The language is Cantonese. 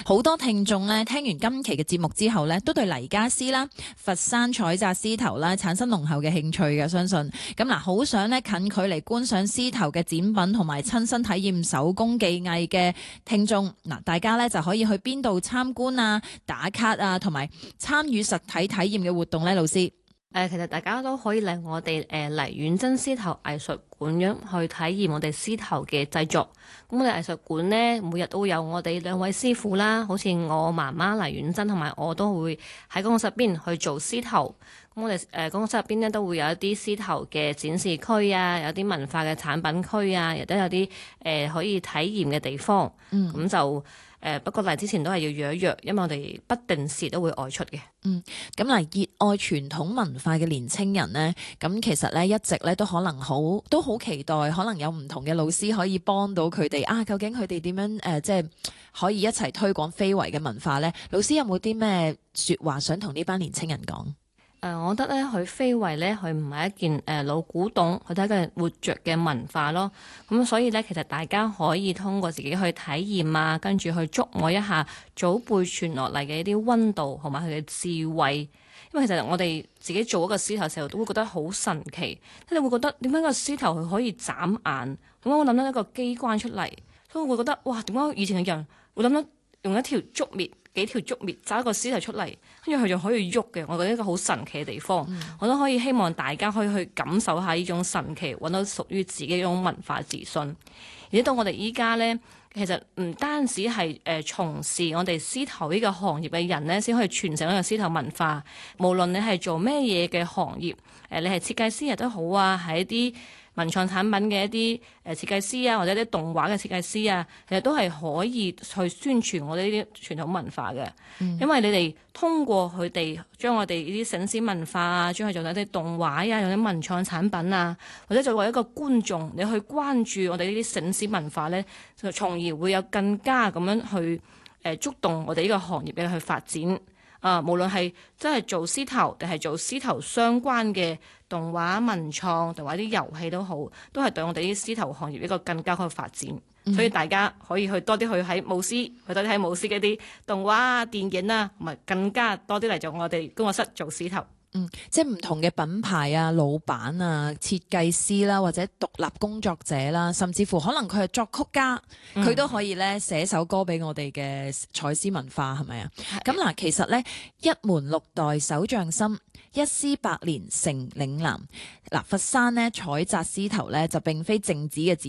好多聽眾咧聽完今期嘅節目之後咧，都對黎家絲啦、佛山採摘獅頭啦產生濃厚嘅興趣嘅，相信咁嗱，好想咧近距離觀賞獅頭嘅展品同埋親身體驗手工技藝嘅聽眾嗱，大家咧就可以去邊度參觀啊、打卡啊，同埋參與實體體驗嘅活動咧，老師。 其實大家都可以嚟我哋黎遠珍獅頭藝術館樣去體驗我哋獅頭嘅製作。咁我哋藝術館呢，每日都會有我哋兩位師傅啦，好似我媽媽黎遠珍同埋我都會喺工作室入邊去做獅頭。咁我哋工作室入邊呢，都會有一啲獅頭嘅展示區啊，有啲文化嘅產品區啊，亦都有啲可以體驗嘅地方。咁就不過嚟之前都係要約一約，因為我哋不定時都會外出嘅。 咁嗱，熱愛傳統文化嘅年青人呢，咁其實咧一直咧都可能都好期待，可能有唔同嘅老師可以幫到佢哋啊。究竟佢哋點樣即係可以一齊推廣非遺嘅文化呢？老師有冇啲咩說話想同呢班年青人講？ 我覺得咧，佢非遺咧，佢唔係一件老古董，佢都係一個活著嘅文化咯。咁所以咧，其實大家可以通過自己去體驗啊，跟住去觸摸一下祖輩傳落嚟嘅一啲溫度同埋佢嘅智慧。因為其實我哋自己做一個獅頭嘅時候，都會覺得好神奇。即係你會覺得點解個獅頭佢可以眨眼？點解我諗到一個機關出嚟？所以我會覺得哇，點解以前嘅人會諗到用一條竹篾？幾條竹篾揸一個獅頭出嚟，跟住佢仲可以喐嘅，我覺得一個好神奇嘅地方。我都可以希望大家可以去感受下呢種神奇，揾到屬於自己嗰種文化自信。而且到我哋依家呢，其實唔單止係從事我哋獅頭呢個行業嘅人呢，先可以傳承呢個獅頭文化。無論你係做咩嘢嘅行業，你係設計師亦都好啊，係一啲文創產品嘅一啲設計師啊，或者啲動畫嘅設計師啊，其實都係可以去宣傳我哋呢啲傳統文化嘅。因為你哋通過佢哋將我哋呢啲醒獅文化啊，將佢做咗啲動畫啊，有啲文創產品啊，或者作為一個觀眾，你去關注我哋呢啲醒獅文化呢，就從而會有更加咁樣去觸動我哋呢個行業嘅去發展。無論係真係做獅頭定係做獅頭相關嘅動畫、文創同埋啲遊戲都好，都係對我哋啲獅頭行業一個更加好嘅發展。所以大家可以去多啲去喺舞獅，去多啲喺舞獅嘅啲動畫啊、電影啊，同埋更加多啲嚟做我哋工作室做獅頭。 即係唔同嘅品牌啊、老闆啊、設計師啦，或者獨立工作者啦，甚至乎可能佢係作曲家，佢都可以咧寫首歌俾我哋嘅採獅文化，係咪啊？咁嗱，其實咧一門六代守匠心，一獅百年成嶺南。嗱，佛山咧採摘獅頭咧就並非靜止嘅展